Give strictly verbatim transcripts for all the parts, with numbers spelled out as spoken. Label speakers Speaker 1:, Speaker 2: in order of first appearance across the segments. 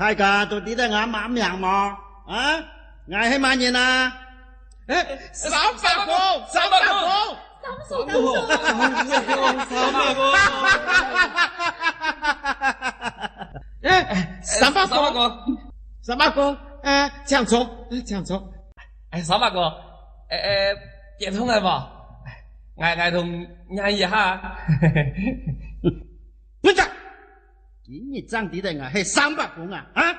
Speaker 1: 大家都记得俺马名吗？啊，俺系乜嘢啊？
Speaker 2: 哎，三百公，三百公，
Speaker 3: 三叔，三叔，
Speaker 2: 三百公，哎，三百公，三百公，哎，蒋总，蒋总，
Speaker 4: 哎，三百哥，诶诶，接通来冇？嗌嗌同嗌一下。
Speaker 1: 不是，今日涨跌的俺系三百公啊！啊！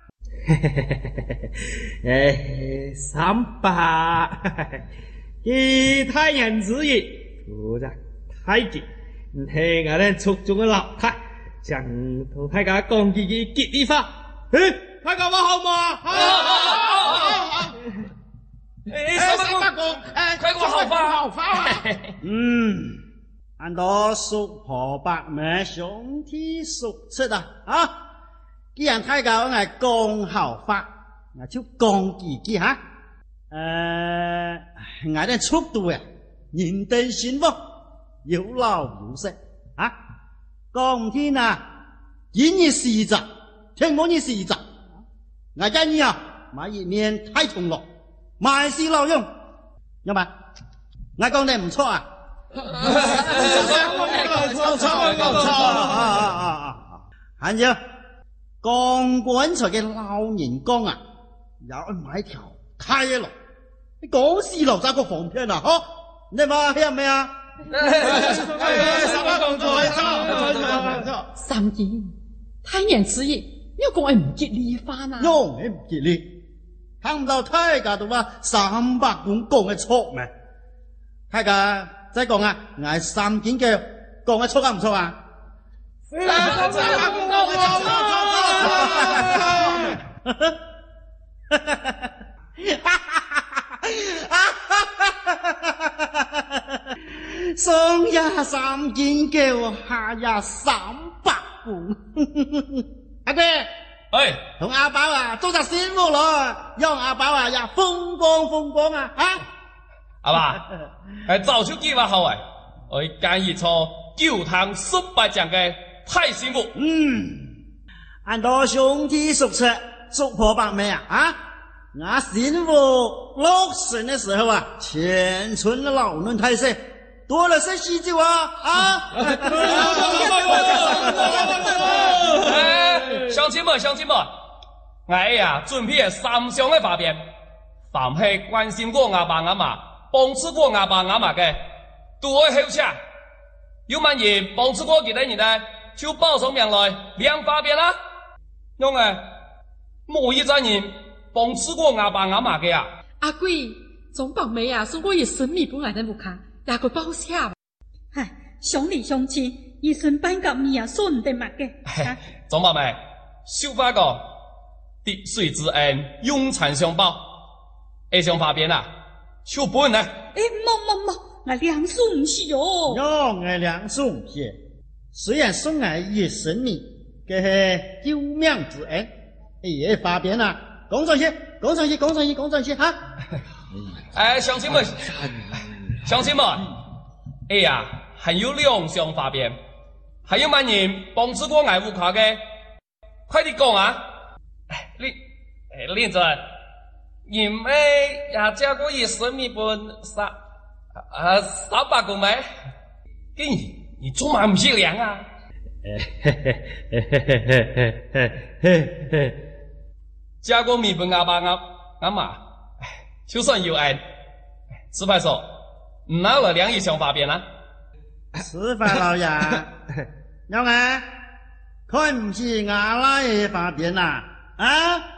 Speaker 3: 诶，三百，以太阳之意，负责太极，听我哋族中嘅老太，想同大家讲几句吉利话。诶，大家话好嘛？好，好，好，好。
Speaker 4: 诶，三百公，哎，快过好法，
Speaker 2: 好法。
Speaker 1: 嗯，俺多叔婆伯妹兄弟叔出啊！啊！既然大家我係講好法，我就講幾句哈。呃，我哋速度啊，認真幸福，有老有少啊。講唔聽啊，今日四集，聽我呢四集，我建議啊，買一面太重咯，買是老用，有嘛？我講得唔錯啊。
Speaker 2: 錯錯錯錯
Speaker 1: 啊啊啊啊！還有。剛棺材嘅老人講啊，有買條太路，你講事樓揸個房片啊，嗬？你話係咪啊？
Speaker 2: 三百公錯錯錯錯。
Speaker 5: 三件太陽之意，你講係唔吉利翻啊？
Speaker 1: 用係唔吉利，睇唔到大家都話三百公講嘅錯咩？大家再講啊，我三件嘅講嘅錯啊唔錯啊？
Speaker 2: 三百公講嘅錯錯錯。
Speaker 1: 上呀三件叫下呀三百公。阿哥，
Speaker 4: 哎，
Speaker 1: 同阿寶啊做隻節目咯，讓阿寶啊也風光風光啊！啊，
Speaker 4: 阿爸，係早就計劃好誒，我建議坐九堂十八講嘅太幸福。
Speaker 1: 嗯。俺多兄弟叔出祝破百妹啊！啊，我幸福六歲的時候啊，全村的老人太歲多了些喜酒啊！啊！
Speaker 4: 哎，鄉親們，鄉親們，我呀準備三項的發表，凡係關心過阿爸阿媽、幫助過阿爸阿媽嘅，都會好請。有乜嘢幫助過其他人呢？就報上名來亮發表啦。用誒，冇一個人幫助過阿爸阿媽嘅啊！
Speaker 5: 阿貴，總白尾啊，送我一生米本來的木卡，也個報銷。
Speaker 6: 唉，兄弟兄親，一生半個米啊，順得嘛嘅。
Speaker 4: 總白尾，小花講，滴水之恩，永纏相報。下上發邊啊，就本呢？
Speaker 6: 誒，冇冇冇，我兩叔唔是喲。
Speaker 1: 用我兩叔唔是，雖然送我一生米。嘅係救命之恩，也發表啦，講上去，講上去，講上去，講上去哈！
Speaker 4: 哎，鄉親們，鄉親們，哎呀，還有兩項發表，還有乜人幫助過愛護卡嘅？快啲講啊！你，哎，連着，因為也加過一生米本三，啊三百公枚，給你，你做乜唔識量啊？加過米本阿爸阿阿媽，就算有愛，此牌說，唔鬧了兩億想發邊啦。
Speaker 1: 此牌老爺，有愛，佢唔是阿拉嘅發邊啦，啊？